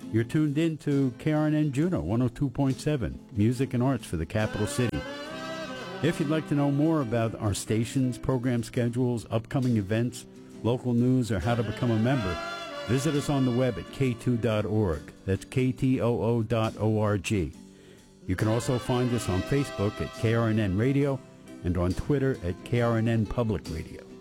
You're tuned in to KRNN Juneau 102.7, music and arts for the capital city. If you'd like to know more about our stations, program schedules, upcoming events, local news, or how to become a member, visit us on the web at k2.org. That's ktoo.org. You can also find us on Facebook at KRNN Radio and on Twitter at KRNN Public Radio.